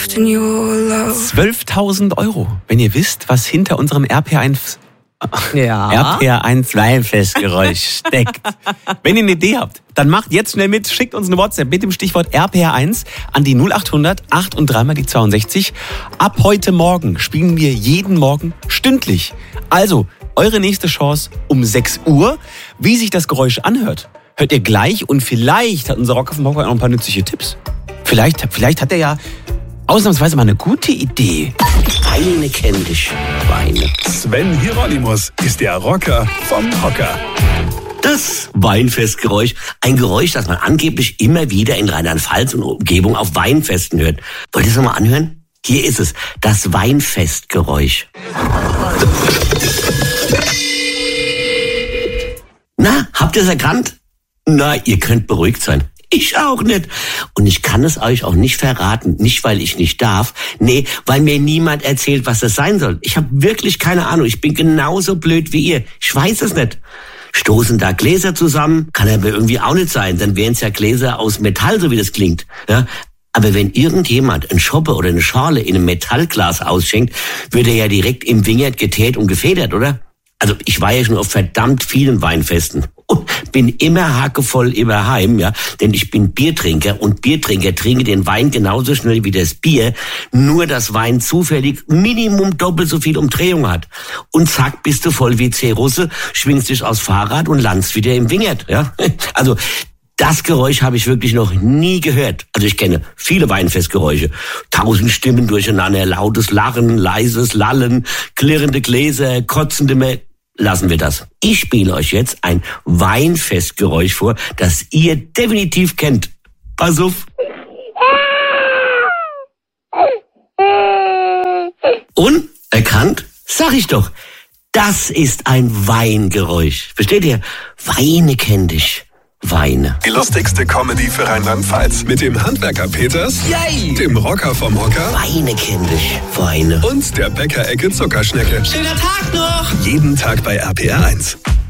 lost in your love. 12.000 Euro, wenn ihr wisst, was hinter unserem RPR1 Weinfestgeräusch steckt. Wenn ihr eine Idee habt, dann macht jetzt schnell mit, schickt uns eine WhatsApp mit dem Stichwort RPR1 an die 0800 8 und 3 mal die 62. Ab heute Morgen spielen wir jeden Morgen stündlich. Also, eure nächste Chance um 6 Uhr. Wie sich das Geräusch anhört, hört ihr gleich und vielleicht hat unser Rocker vom Hocker noch ein paar nützliche Tipps. Vielleicht hat er ja ausnahmsweise mal eine gute Idee. Weine kenn dich, Weine. Sven Hieronymus ist der Rocker vom Hocker. Das Weinfestgeräusch, ein Geräusch, das man angeblich immer wieder in Rheinland-Pfalz und Umgebung auf Weinfesten hört. Wollt ihr es nochmal anhören? Hier ist es, das Weinfestgeräusch. Na, habt ihr es erkannt? Na, ihr könnt beruhigt sein. Ich auch nicht. Und ich kann es euch auch nicht verraten. Nicht, weil ich nicht darf. Nee, weil mir niemand erzählt, was das sein soll. Ich habe wirklich keine Ahnung. Ich bin genauso blöd wie ihr. Ich weiß es nicht. Stoßen da Gläser zusammen? Kann aber irgendwie auch nicht sein. Dann wären es ja Gläser aus Metall, so wie das klingt. Ja? Aber wenn irgendjemand ein Schoppe oder eine Schorle in einem Metallglas ausschenkt, wird er ja direkt im Wingert geteert und gefedert, oder? Also ich war ja schon auf verdammt vielen Weinfesten und bin immer hackevoll immer heim, ja, denn ich bin Biertrinker und Biertrinker trinken den Wein genauso schnell wie das Bier, nur dass Wein zufällig Minimum doppelt so viel Umdrehung hat. Und zack, bist du voll wie C-Russe, schwingst dich aufs Fahrrad und landest wieder im Wingert, ja. Also das Geräusch habe ich wirklich noch nie gehört. Also ich kenne viele Weinfestgeräusche. 1000 Stimmen durcheinander, lautes Lachen, leises Lallen, klirrende Gläser, kotzende Lassen wir das. Ich spiele euch jetzt ein Weinfestgeräusch vor, das ihr definitiv kennt. Pass auf. Und? Erkannt? Sag ich doch. Das ist ein Weingeräusch. Versteht ihr? Weine kenn dich. Weine. Die lustigste Comedy für Rheinland-Pfalz mit dem Handwerker Peters, Yay! dem Rocker vom Hocker Weine kenn dich. Weine. und der Bäckerecke Zuckerschnecke. Schöner Tag noch! Jeden Tag bei RPR1.